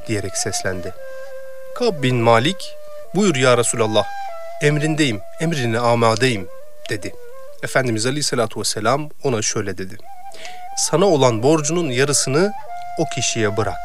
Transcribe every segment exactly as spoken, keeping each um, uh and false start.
diyerek seslendi. Kab bin Malik, buyur ya Resulallah, emrindeyim, emrine amadeyim dedi. Efendimiz Aleyhisselatü Vesselam ona şöyle dedi. Sana olan borcunun yarısını o kişiye bırak.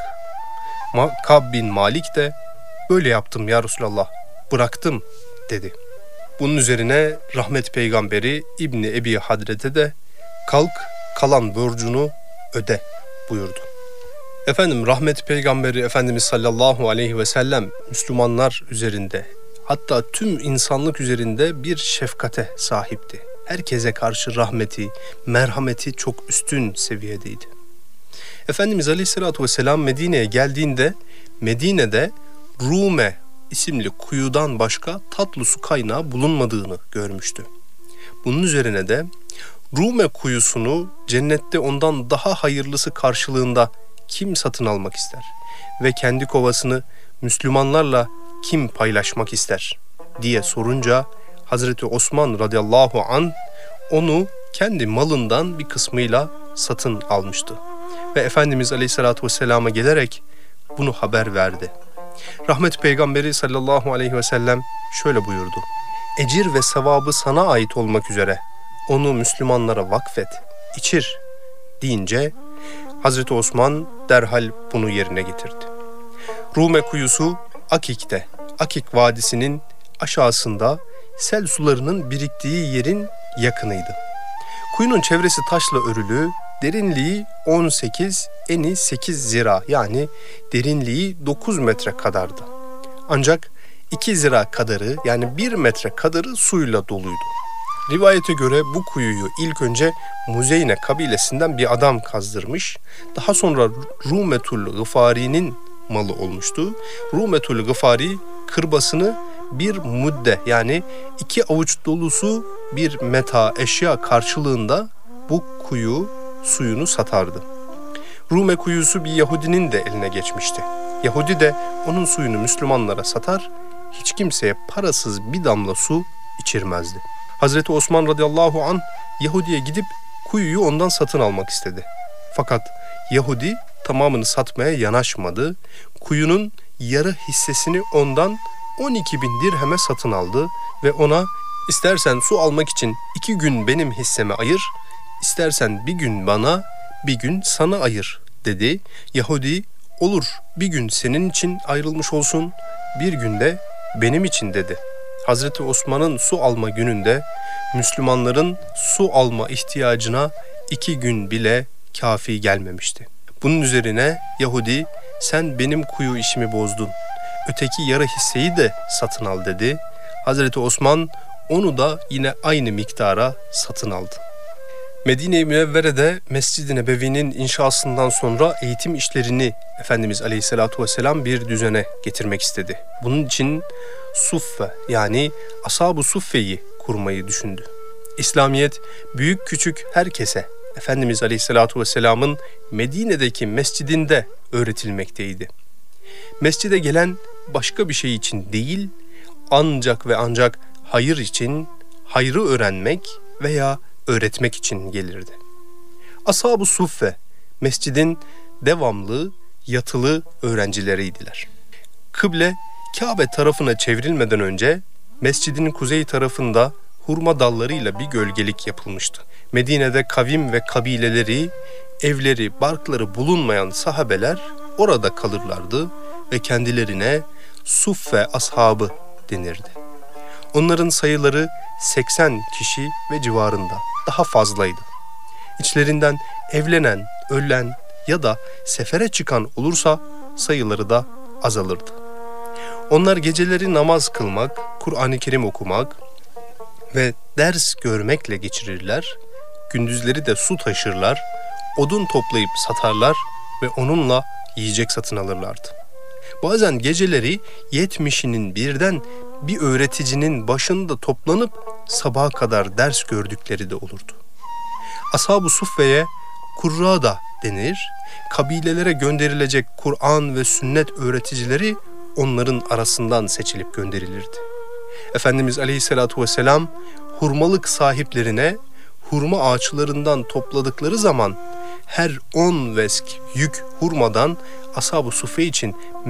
Kab bin Malik de böyle yaptım ya Resulallah, bıraktım dedi. Bunun üzerine rahmet peygamberi İbni Ebi Hadret'e de kalk kalan borcunu öde buyurdu. Efendim rahmet peygamberi Efendimiz sallallahu aleyhi ve sellem Müslümanlar üzerinde, hatta tüm insanlık üzerinde bir şefkate sahipti. Herkese karşı rahmeti, merhameti çok üstün seviyedeydi. Efendimiz aleyhissalatü vesselam Medine'ye geldiğinde Medine'de Rume isimli kuyudan başka tatlı su kaynağı bulunmadığını görmüştü. Bunun üzerine de Rume kuyusunu cennette ondan daha hayırlısı karşılığında kim satın almak ister ve kendi kovasını Müslümanlarla kim paylaşmak ister diye sorunca Hazreti Osman radıyallahu anh onu kendi malından bir kısmıyla satın almıştı. Ve Efendimiz aleyhissalatü vesselama gelerek bunu haber verdi. Rahmet peygamberi sallallahu aleyhi ve sellem şöyle buyurdu. Ecir ve sevabı sana ait olmak üzere onu Müslümanlara vakfet, içir deyince Hazreti Osman derhal bunu yerine getirdi. Rume kuyusu Akik'te, Akik Vadisi'nin aşağısında sel sularının biriktiği yerin yakınıydı. Kuyunun çevresi taşla örülü, derinliği on sekiz, eni sekiz zira yani derinliği dokuz metre kadardı. Ancak iki zira kadarı yani bir metre kadarı suyla doluydu. Rivayete göre bu kuyuyu ilk önce Muzeyne kabilesinden bir adam kazdırmış, daha sonra Rumetul Gıfari'nin malı olmuştu. Rumetul Gıfari kırbasını bir mudde yani iki avuç dolusu bir meta eşya karşılığında bu kuyu suyunu satardı. Rume kuyusu bir Yahudinin de eline geçmişti. Yahudi de onun suyunu Müslümanlara satar, hiç kimseye parasız bir damla su içirmezdi. Hazreti Osman radıyallahu anh Yahudi'ye gidip kuyuyu ondan satın almak istedi. Fakat Yahudi tamamını satmaya yanaşmadı. Kuyunun yarı hissesini ondan on iki bin dirheme satın aldı ve ona istersen su almak için iki gün benim hisseme ayır, istersen bir gün bana, bir gün sana ayır dedi. Yahudi olur bir gün senin için ayrılmış olsun, bir gün de benim için dedi. Hazreti Osman'ın su alma gününde Müslümanların su alma ihtiyacına iki gün bile kafi gelmemişti. Bunun üzerine Yahudi sen benim kuyu işimi bozdun, öteki yarı hisseyi de satın al dedi. Hazreti Osman onu da yine aynı miktara satın aldı. Medine-i Münevvere'de Mescid-i Nebevi'nin inşasından sonra eğitim işlerini Efendimiz Aleyhisselatü Vesselam bir düzene getirmek istedi. Bunun için Suffe yani Ashab-ı Suffe'yi kurmayı düşündü. İslamiyet büyük küçük herkese Efendimiz Aleyhisselatü Vesselam'ın Medine'deki mescidinde öğretilmekteydi. Mescide gelen başka bir şey için değil, ancak ve ancak hayır için, hayrı öğrenmek veya öğretmek için gelirdi. Ashab-ı Suffe, mescidin devamlı, yatılı öğrencileriydiler. Kıble, Kabe tarafına çevrilmeden önce mescidin kuzey tarafında hurma dallarıyla bir gölgelik yapılmıştı. Medine'de kavim ve kabileleri, evleri, barkları bulunmayan sahabeler orada kalırlardı ve kendilerine Suffe ashabı denirdi. Onların sayıları seksen kişi ve civarında, daha fazlaydı. İçlerinden evlenen, ölen ya da sefere çıkan olursa sayıları da azalırdı. Onlar geceleri namaz kılmak, Kur'an-ı Kerim okumak ve ders görmekle geçirirler, gündüzleri de su taşırlar, odun toplayıp satarlar ve onunla yiyecek satın alırlardı. Bazen geceleri yetmişinin birden bir öğreticinin başında toplanıp sabaha kadar ders gördükleri de olurdu. Ashab-ı Suffe'ye kurra da denir, kabilelere gönderilecek Kur'an ve sünnet öğreticileri onların arasından seçilip gönderilirdi. Efendimiz Aleyhisselatü Vesselam hurmalık sahiplerine hurma ağaçlarından topladıkları zaman her on vesk yük hurmadan Ashab-ı Suffe için